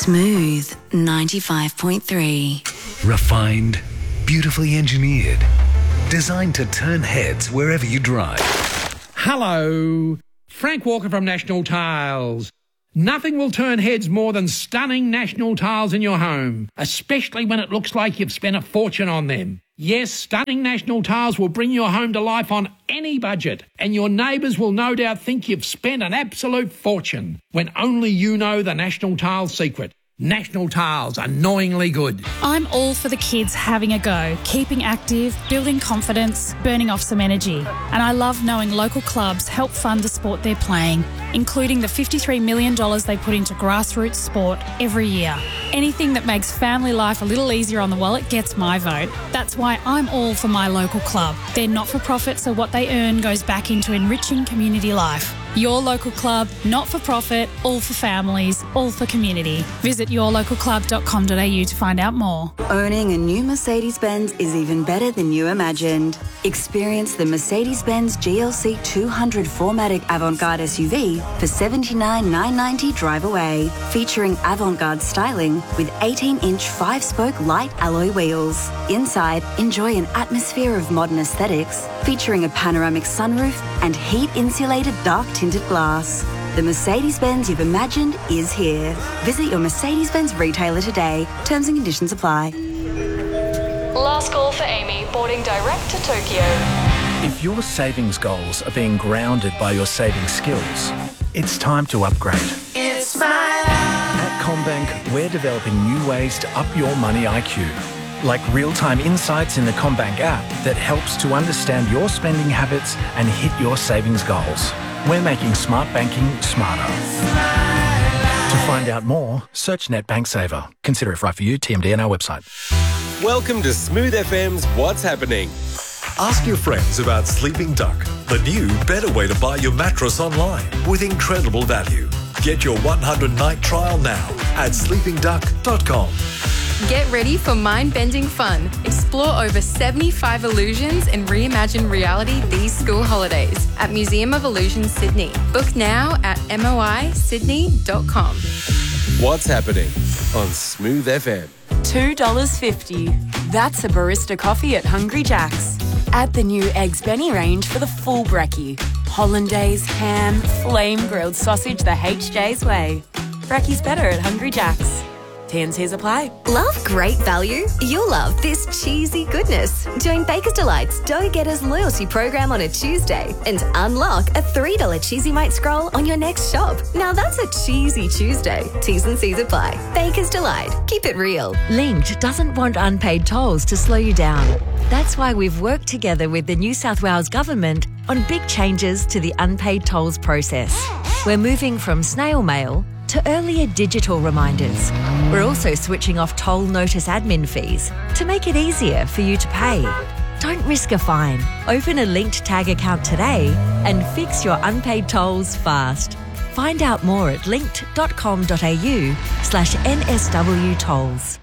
Smooth 95.3. Refined, beautifully engineered, designed to turn heads wherever you drive. Hello, Frank Walker from National Tiles. Nothing will turn heads more than stunning National Tiles in your home, especially when it looks like you've spent a fortune on them. Yes, stunning National Tiles will bring your home to life on any budget, and your neighbours will no doubt think you've spent an absolute fortune, when only you know the National Tiles secret. National Tiles, annoyingly good. I'm all for the kids having a go, keeping active, building confidence, burning off some energy. And I love knowing local clubs help fund the sport they're playing, including the $53 million they put into grassroots sport every year. Anything that makes family life a little easier on the wallet gets my vote. That's why I'm all for my local club. They're not-for-profit, so what they earn goes back into enriching community life. Your local club, not-for-profit, all for families, all for community. Visit yourlocalclub.com.au to find out more. Owning a new Mercedes-Benz is even better than you imagined. Experience the Mercedes-Benz GLC 200 4MATIC Avant-Garde SUV for $79,990 drive away. Featuring avant-garde styling with 18-inch 5-spoke light alloy wheels. Inside, enjoy an atmosphere of modern aesthetics, featuring a panoramic sunroof and heat-insulated dark tinted glass. The Mercedes-Benz you've imagined is here. Visit your Mercedes-Benz retailer today. Terms and conditions apply. Last call for Amy, boarding direct to Tokyo. If your savings goals are being grounded by your saving skills, it's time to upgrade. It's my life. At CommBank, we're developing new ways to up your money IQ. Like real-time insights in the CommBank app that helps to understand your spending habits and hit your savings goals. We're making smart banking smarter. To find out more, search NetBank Saver. Consider if right for you. TMD on our website. Welcome to Smooth FM's What's Happening. Ask your friends about Sleeping Duck, the new, better way to buy your mattress online with incredible value. Get your 100-night trial now at sleepingduck.com. Get ready for mind-bending fun. Explore over 75 illusions and reimagine reality these school holidays at Museum of Illusions Sydney. Book now at moisydney.com. What's Happening on Smooth FM. $2.50. That's a barista coffee at Hungry Jack's. Add the new Eggs Benny range for the full brekkie. Hollandaise, ham, flame-grilled sausage the HJ's way. Brekkie's better at Hungry Jack's. T&Cs apply. Love great value? You'll love this cheesy goodness. Join Baker's Delight's Dough Getters loyalty program on a Tuesday and unlock a $3 Cheesy Mite scroll on your next shop. Now that's a cheesy Tuesday. T's and C's apply. Baker's Delight. Keep it real. Linked doesn't want unpaid tolls to slow you down. That's why we've worked together with the New South Wales Government on big changes to the unpaid tolls process. We're moving from snail mail to earlier digital reminders. We're also switching off toll notice admin fees to make it easier for you to pay. Don't risk a fine. Open a linked tag account today and fix your unpaid tolls fast. Find out more at linked.com.au/NSW tolls.